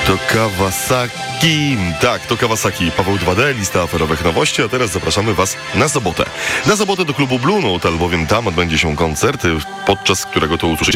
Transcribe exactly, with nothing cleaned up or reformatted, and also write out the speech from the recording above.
To Kawasaki. Tak, to Kawasaki. Paweł dwa D, lista aferowych nowości, a teraz zapraszamy Was na sobotę. Na sobotę do klubu Blue Note, albowiem tam odbędzie się koncert, podczas którego to usłyszycie